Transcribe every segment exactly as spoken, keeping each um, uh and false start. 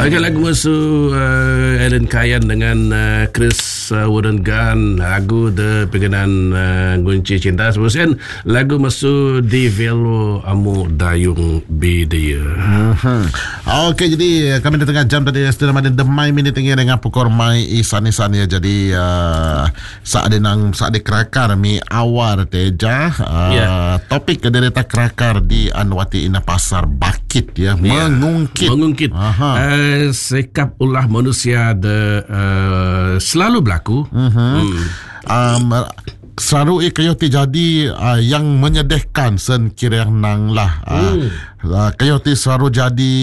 Agak lagu masuk uh, Alan Kayan dengan uh, Chris uh, Wooden-Gun, lagu The Pengenan uh, Gunci Cinta. Seterusnya lagu masuk Di Velo Amu Dayung Bidaya. Uh-huh. Okey, jadi kami di tengah jam tadi sudah ada demai minit tinggi dengan pukul mai isan-isan ya. Jadi uh, saat ada nang saat ada kerakar mi awar teja uh, yeah. Topik kedereta kerakar di Anwati Ina Pasar Bakit ya, yeah. Mengungkit Mengungkit uh, sikap ulah manusia de, uh, selalu berlaku. Uh-huh. hmm. um, Selalu ikayot jadi uh, yang menyedihkan sen kirang nang lah. Uh, uh, kayot selalu jadi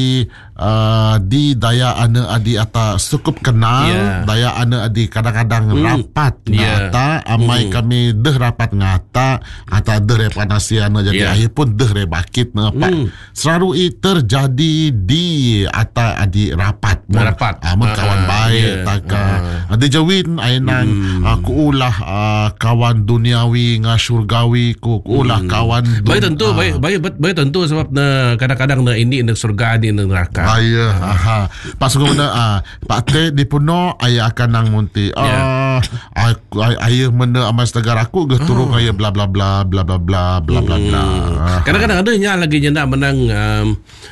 uh, di daya ana adi ata cukup kenal, yeah. Daya ana adi kadang-kadang mm. rapat yeah. ngata, amai mm. kami deh rapat ngata, ata deh repat nasiana jadi yeah. akhir pun deh rebakit napa. Mm. Selalu i terjadi di ata adi rapat. Rapat. Amun uh, kawan baik, yeah. taka. Uh. Ada jawin ainang mm. aku uh, ulah uh, kawan duniawi nga surgawi ku ulah hmm. kawan dun- baik tentu uh. baik baik baik tentu sebab na kadang-kadang na ini na surga ni na neraka. Aya aha pas guna ah pak te dipuno aya akan nang munti ah aya mena amas negara aku ge turun aya bla bla bla bla bla bla bla bla bla. Kadang-kadang ada nya lagi nya menang um,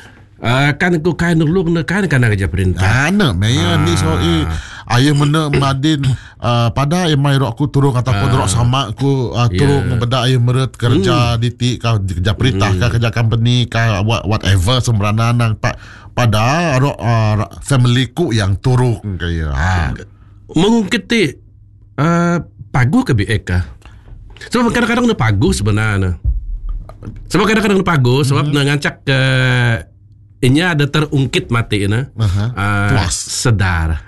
Uh, kan ku kain dulu kena kan kena kerja perintah. Ana meya ni so i ayah mena madin uh, pada emai rok aku turun ataupun uh, rok sama aku uh, turun yeah. Membeda ayah meret kerja mm. di ti ka kerja perintah mm. ka kerja company ka whatever sembrana nang pak pada rok uh, family ku yang turun kaya. Ha. Mengungkit ti uh, pagu ke biek ka. Sebab kadang-kadang na pagu sebenarnya. Sebab kadang-kadang na pagu sebab mm. na ngancak ke uh, inya ada terungkit mati na uh-huh. uh, sedar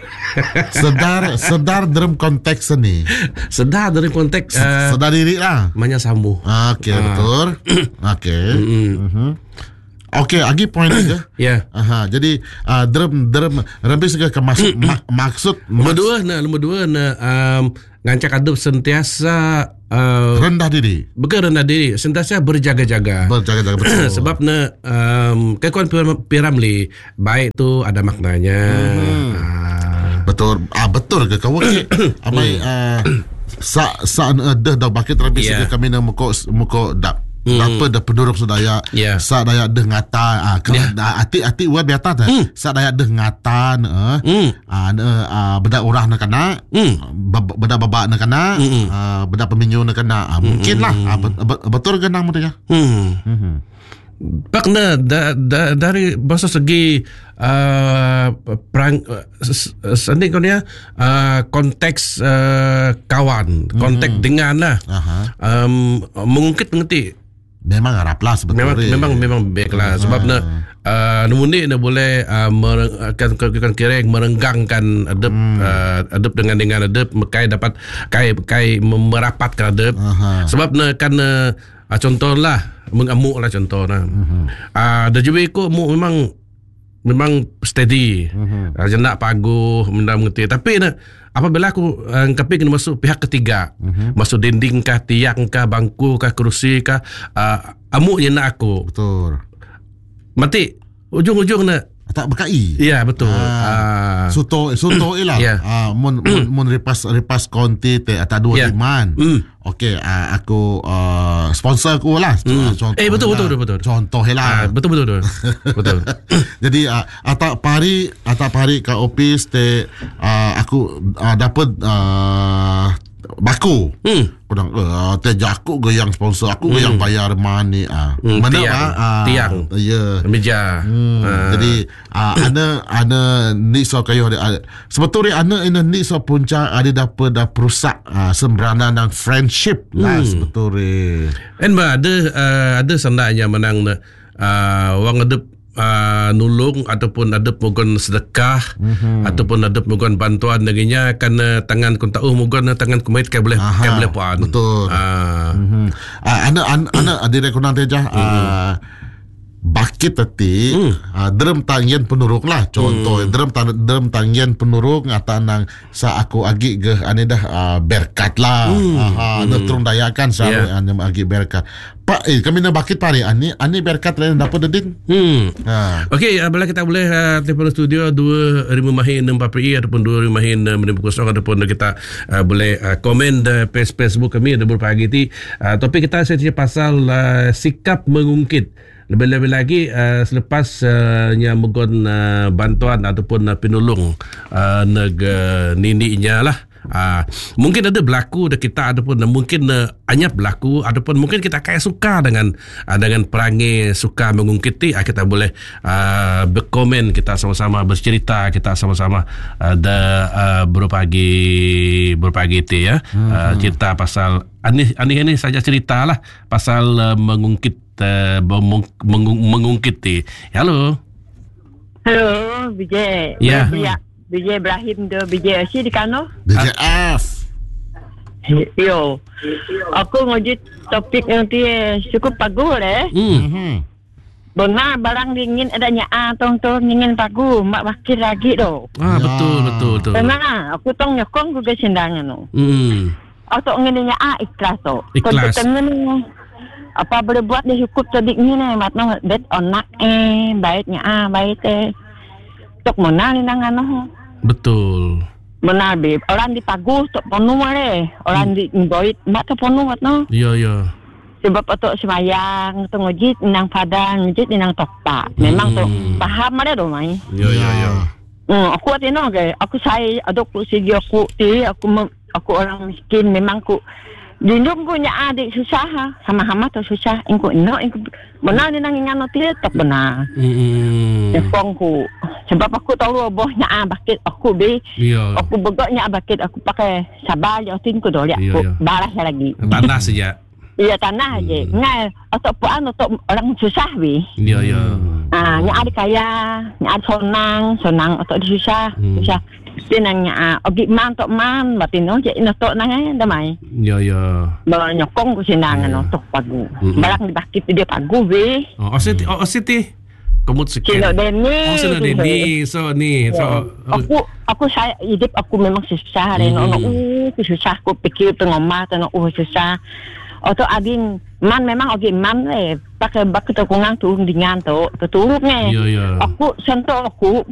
sedar sedar dalam konteks ni sedar dalam konteks uh, sedar diri lah banyak sambu. Okey uh. betul. Okey. Mm-hmm. Uh-huh. Okey, lagi poin aja. Ya. Aha, jadi uh, derem derem rembis ke masuk mak, maksud nombor dua na nombor dua na um, ngancak adub sentiasa uh, rendah diri. Bukan rendah diri, sentiasa berjaga-jaga. Berjaga-jaga betul. Sebab na um, kekuatan piramli baik tu ada maknanya. Hmm. Ah. Betul. Ah betul ke kau ke? Amai uh, sa sa ada dah bakit rembis yeah. Ke kami na muko muko dak. Hmm. Apa dah penduduk sedaya yeah. Sa daya deh ngata ah yeah. Ati-ati wa biata dah mm. Sa daya deh ngata eh mm. ah uh, beda urah nak kena mm. beda baba nak kena mm. uh, beda peminyu nak kena ah, mungkin lah mm. ah, betul ke nang mereka hmm hmm Pakna da, da, dari bahasa segi uh, perang uh, sendiri kau ni uh, konteks uh, kawan konteks mm-hmm. dengan lah um, mengungkit mengerti memang haraplah sebetulnya memang memang memang baiklah sebab na uh, namun na boleh uh, merengkan kira merenggangkan adab hmm. uh, adab dengan dengan adab kai dapat kai kai merapatkan adab sebab na kan uh, contohlah mengamuk lah contoh nah uh-huh. uh, dah juga ikut mu memang memang steady uh-huh. uh, jenak paguh benda mengerti tapi na apabila aku uh, kapi kena masuk pihak ketiga uh-huh. Masuk dinding kah tiang kah bangku kah kerusi kah uh, amuknya nak aku betul mati ujung-ujung nak tak berkai. Ya betul. Ah, uh, suto suto ilah. Yeah. Ah, mun mun mun repas repas konti te ata dua yeah. Liman. Mm. Okey, uh, aku uh, sponsor aku lah. Mm. Contoh. Eh betul betul, betul betul betul. Contoh lah. Uh, betul betul betul. Betul. Jadi uh, ata pari ata pari ka office te uh, aku uh, dapat uh, baku. Hmm. Kodang uh, te jaku ge yang sponsor aku ge hmm. yang bayar money ah. Hmm. Mana tiang, ah? Tiang. Ya. Yeah. Meja. Hmm. Uh. Jadi uh, ana ana ni so kayo ada sebetulnya ana ini ni so punca ada dapat dah perusak uh, sembrana nang friendship lah hmm. sebetulnya. En ba ada uh, ada sandanya menang uh, wang ada Uh, nulung ataupun ada mogon sedekah mm-hmm. ataupun ada mogon bantuan negerinya kerana tangan kun tahu mogon tangan kumait kai boleh kai boleh puan betul ah uh. mm-hmm. uh, ana ana ana ada rekonan tejah mm-hmm. uh, bakit tadi hmm. uh, derem tangian penurung lah contoh hmm. derem ta- derem tangian penurung ngata nang sa aku agi ge ane dah uh, berkat lah hmm. uh, hmm. terung dayakan sa yeah. ane agi berkat pak eh kami na bakit pare ani ani berkat lain dapat dedin hmm ha. Okey uh, bila kita boleh uh, telefon studio dua lima mahin enam empat P I ataupun dua lima mahin enam lima kosong ataupun kita uh, boleh uh, komen uh, page Facebook kami ada berpagi ti uh, topik kita saya pasal uh, sikap mengungkit. Lebih-lebih lagi uh, selepas uh, nya megon uh, bantuan ataupun uh, penolong uh, neg uh, nininya lah. Uh, mungkin ada berlaku dah kita ataupun uh, mungkin uh, anyap berlaku ataupun mungkin kita kayak suka dengan uh, dengan perangai suka mengungkiti uh, kita boleh uh, berkomen, kita sama-sama bercerita, kita sama-sama uh, da uh, berpagi berpagi ti ya hmm. uh, cerita pasal ani ani ini saja ceritalah pasal uh, mengungkit uh, mengung, mengung, mengungkiti. Halo. Halo, Vijay. Ya. Yeah. Vijay Ibrahim do Vijay Asyik di Kano. Vijay F. Yo. Aku ngajit topik nanti cukup bagus eh. Hmm. Benar barang dingin adanya ah tong tong dingin bagus mak makin lagi do. Ah betul betul betul. Benar, aku tong nyokong juga sendangan no. Hmm. Aku ngeninya ah ikhlas to. Ikhlas. Tengen apa boleh buat dia cukup tadi ni nih mat no bet onak eh baiknya ah baik teh. Tok mana ni nang ano. Betul. Benar beb. Orang di pagu tok ponu mare. Orang hmm. di ngoit mak tok ponu mat no. Ya ya. Sebab tok semayang tok ngojit nang padang ngojit nang tokpa. Memang tok hmm. paham mare do mai. Ya ya ya. Hmm aku ati no ke. Aku sai adok ku sigi aku ti aku aku orang miskin memang ku Junjung punya adik susah ha. Sama-sama tu susah. Engkau no, engkau benar ni nang ingano tidak tak benar. Hmm. Nepongku. Sebab aku tahu bohnya ah bakit aku be. Iya. Aku begoknya bakit aku pakai sabar ya tin ku dole aku balas lagi. Tanah saja. Iya tanah aja. Hmm. Ngai atau puan atau orang susah be. Iya iya. Ah, nya ada kaya, nya ada sonang, sonang atau susah, hmm. susah. Tinangnya ah, ogi man tok man, batin no je ino tok nang ay damai. Ya ya. Ba nyokong ko sinangan no tok pagu. Barang dibakit dia pagu be. Oh, ositi, oh ositi. Komut sekian. Sino Deni. Oh, sino Deni. So ni, so aku aku saya hidup aku memang susah re no no uh susah aku pikir pengomah no uh susah. Atau adin man memang ogi man le pakai bak ketekungan turun dengan tu keturuknya. Ya ya. Aku sentuh aku